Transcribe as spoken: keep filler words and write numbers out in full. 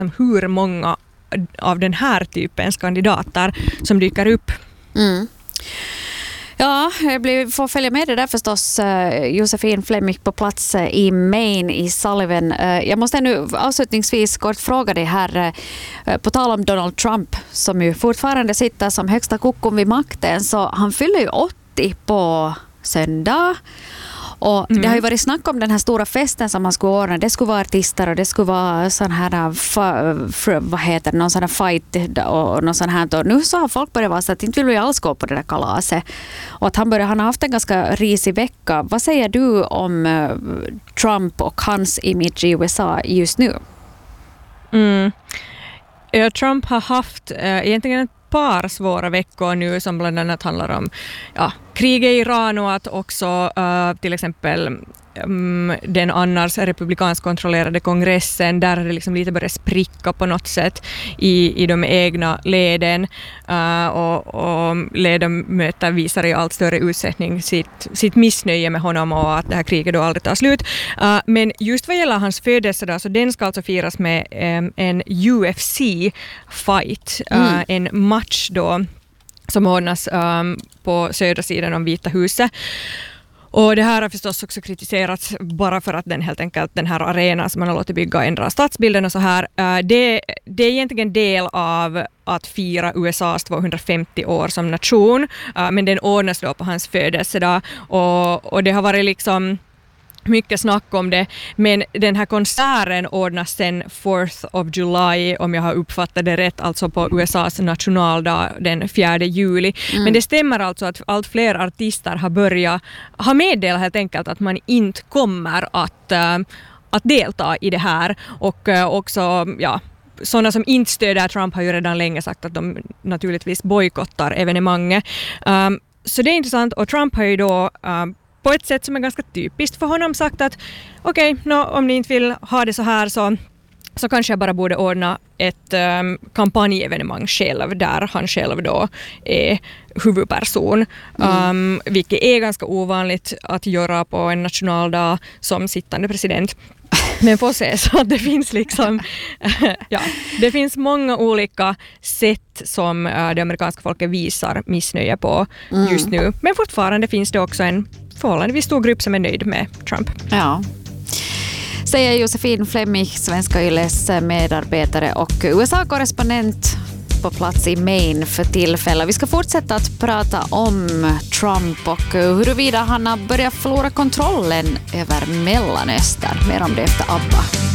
hur många av den här typens kandidater som dyker upp. Mm. Ja, jag blir, får följa med det där förstås. Josefin Flemming på plats i Maine i Sullivan. Jag måste nu avslutningsvis kort fråga dig här, på tal om Donald Trump som ju fortfarande sitter som högsta kokon vid makten, så han fyller ju åttio på söndag. Och Mm. det har ju varit snack om den här stora festen som man skulle ordna. Det skulle vara artister och det skulle vara sån här, vad heter det, någon sån här fight och någon sån här. Och nu så har folk börjat vara så att inte vill vi alls gå på det där kalaset. Och att han, börjar, han har haft en ganska risig vecka. Vad säger du om Trump och hans image i U S A just nu? Mm. Ja, Trump har haft äh, egentligen ett par svåra veckor nu som bland annat handlar om ja, krig i Iran och att också uh, till exempel um, den annars republikanskt kontrollerade kongressen, där det liksom lite börjar spricka på något sätt i, i de egna leden uh, och, och ledamöter visar i allt större utsättning sitt, sitt missnöje med honom och att det här kriget då aldrig tar slut. Uh, men just vad gäller hans födelsedag, så den ska alltså firas med um, en U F C-fight, uh, mm. en match då som ordnas um, på södra sidan om Vita huset. Och det här har förstås också kritiserats bara för att den helt enkelt, den här arenan som man har låtit bygga ändrar stadsbilden och så här. Uh, det, det är egentligen del av att fira U S A:s tvåhundrafemtio år som nation, uh, men den ordnas då på hans födelsedag och, och det har varit liksom mycket snack om det, men den här konserten ordnas sen fourth of July, om jag har uppfattat det rätt, alltså på U S A:s nationaldag den fjärde juli. Mm. Men det stämmer alltså att allt fler artister har börjat ha meddelat helt enkelt att man inte kommer att, äh, att delta i det här, och äh, också, ja, sådana som inte stöder Trump har ju redan länge sagt att de naturligtvis bojkottar evenemanget. Um, så det är intressant, och Trump har ju då um, på ett sätt som är ganska typiskt för honom sagt att okej, okay, no, om ni inte vill ha det så här så, så kanske jag bara borde ordna ett um, kampanjevenemang själv, där han själv då är huvudperson. Mm. Um, vilket är ganska ovanligt att göra på en nationaldag som sittande president. Men får se, så att det finns liksom ja, det finns många olika sätt som uh, det amerikanska folket visar missnöje på mm. just nu. Men fortfarande finns det också en förhållandevis stor grupp som är nöjd med Trump. Ja. Säger Josefin Flemming, Svenska Yles medarbetare och U S A-korrespondent på plats i Maine för tillfället. Vi ska fortsätta att prata om Trump och huruvida han har börjat förlora kontrollen över Mellanöstern. Mer om det efter ABBA.